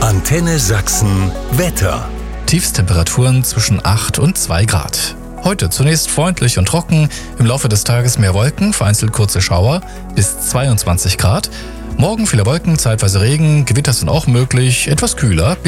Antenne Sachsen Wetter. Tiefstemperaturen zwischen 8 und 2 Grad. Heute zunächst freundlich und trocken, im Laufe des Tages mehr Wolken, vereinzelt kurze Schauer, bis 22 Grad. Morgen viele Wolken, zeitweise Regen, Gewitter sind auch möglich, etwas kühler,